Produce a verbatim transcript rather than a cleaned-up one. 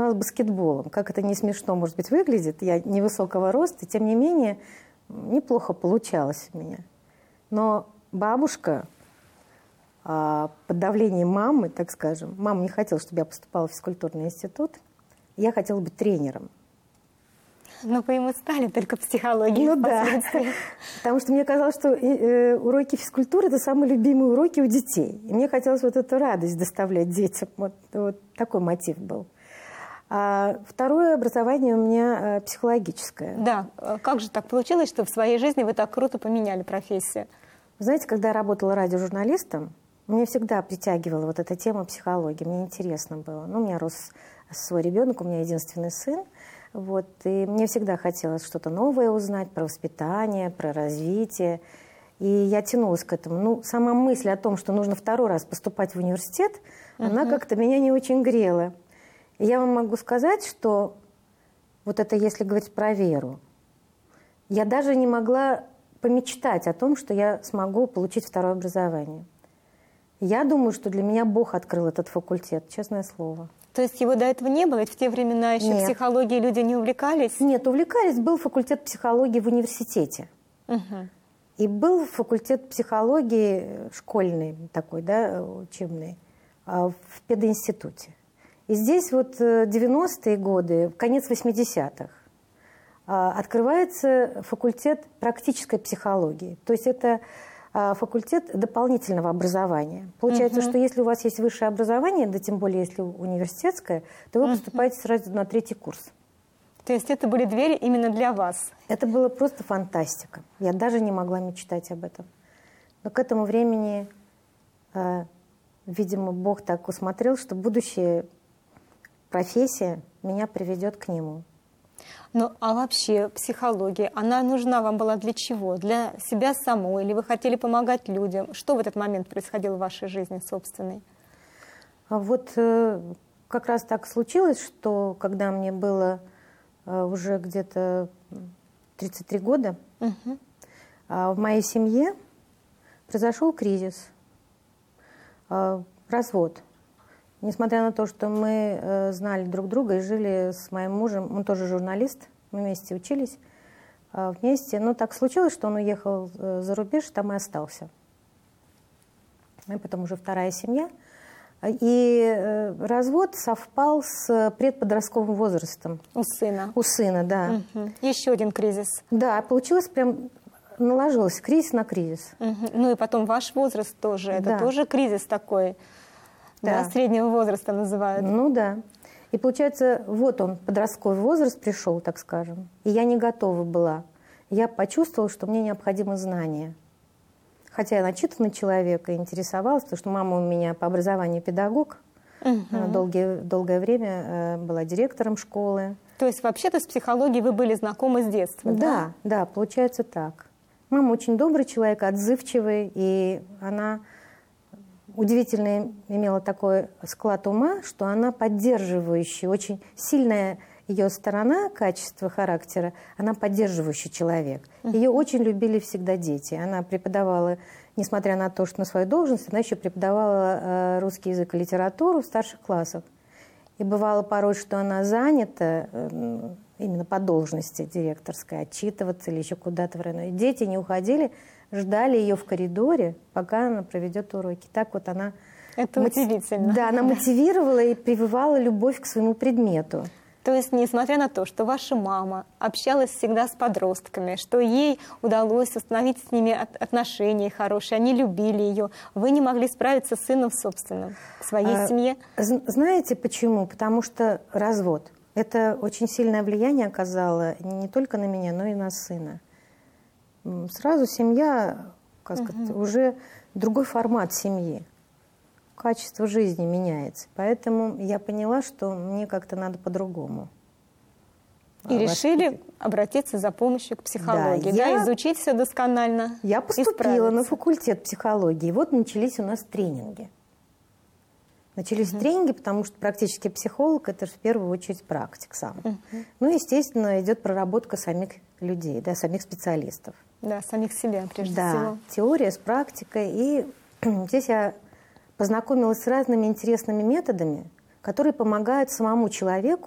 занималась баскетболом. Как это не смешно, может быть, выглядит. Я невысокого роста, тем не менее, неплохо получалось у меня. Но бабушка под давлением мамы, так скажем, мама не хотела, чтобы я поступала в физкультурный институт, я хотела быть тренером. Но вы ему стали только психологией. Ну да, потому что мне казалось, что э, уроки физкультуры – это самые любимые уроки у детей. И мне хотелось вот эту радость доставлять детям. Вот, вот такой мотив был. А второе образование у меня э, психологическое. Да, как же так получилось, что в своей жизни вы так круто поменяли профессию? Вы знаете, когда я работала радиожурналистом, меня всегда притягивала вот эта тема психологии. Мне интересно было. Ну, у меня рос свой ребенок, у меня единственный сын. Вот, и мне всегда хотелось что-то новое узнать про воспитание, про развитие. И я тянулась к этому. Ну, сама мысль о том, что нужно второй раз поступать в университет, uh-huh. она как-то меня не очень грела. И я вам могу сказать, что вот это, если говорить про веру, я даже не могла помечтать о том, что я смогу получить второе образование. Я думаю, что для меня Бог открыл этот факультет, честное слово. То есть его до этого не было? Ведь в те времена еще Нет. психологией люди не увлекались? Нет, увлекались. Был факультет психологии в университете. Угу. И был факультет психологии школьный такой, да, учебный, в пединституте. И здесь вот девяностые годы, конец восьмидесятых, открывается факультет практической психологии. То есть это факультет дополнительного образования. Получается, uh-huh. что если у вас есть высшее образование, да тем более если университетское, то вы uh-huh. поступаете сразу на третий курс. То есть это были двери именно для вас? Это было просто фантастика. Я даже не могла мечтать об этом. Но к этому времени, э, видимо, Бог так усмотрел, что будущая профессия меня приведет к Нему. Ну, а вообще психология, она нужна вам была для чего? Для себя самой? Или вы хотели помогать людям? Что в этот момент происходило в вашей жизни собственной? А вот э, как раз так случилось, что когда мне было э, уже где-то тридцать три года, угу. э, в моей семье произошел кризис, э, развод. Несмотря на то, что мы э, знали друг друга и жили с моим мужем, он тоже журналист, мы вместе учились, э, вместе. Но так случилось, что он уехал э, за рубеж, там и остался. И потом уже вторая семья. И э, развод совпал с предподростковым возрастом. У сына? У сына, да. Угу. Еще один кризис. Да, получилось прям, наложилось кризис на кризис. Угу. Ну и потом ваш возраст тоже, это да. тоже кризис такой. Да. Да, среднего возраста называют. Ну да. И получается, вот он, подростковый возраст пришел, так скажем. И я не готова была. Я почувствовала, что мне необходимы знания. Хотя я начитанный человек и интересовалась, потому что мама у меня по образованию педагог. Угу. Она долгие, долгое время была директором школы. То есть вообще-то с психологией вы были знакомы с детства, да? Да, да, получается так. Мама очень добрый человек, отзывчивый, и она... удивительно имела такой склад ума, что она поддерживающая, очень сильная ее сторона, качество характера, она поддерживающий человек. Ее очень любили всегда дети. Она преподавала, несмотря на то, что на свою должность, она еще преподавала русский язык и литературу в старших классах. И бывало порой, что она занята именно по должности директорской, отчитываться или еще куда-то в районе. Дети не уходили, ждали ее в коридоре, пока она проведет уроки. Так вот она... Это мотив... удивительно. Да, она мотивировала и прививала любовь к своему предмету. То есть, несмотря на то, что ваша мама общалась всегда с подростками, что ей удалось установить с ними отношения хорошие, они любили ее, вы не могли справиться с сыном собственным, в своей а, семье? Знаете почему? Потому что развод. Это очень сильное влияние оказало не только на меня, но и на сына. Сразу семья, как сказать, угу. уже другой формат семьи. Качество жизни меняется. Поэтому я поняла, что мне как-то надо по-другому. И решили обратиться за помощью к психологии, да, да я, изучить все досконально. Я поступила на факультет психологии. И вот начались у нас тренинги. Начались угу. тренинги, потому что практически психолог – это же в первую очередь практик сам. Угу. Ну, естественно, идет проработка самих людей, да, самих специалистов. Да, самих себя, прежде да, всего. Да, теория с практикой. И здесь я познакомилась с разными интересными методами, которые помогают самому человеку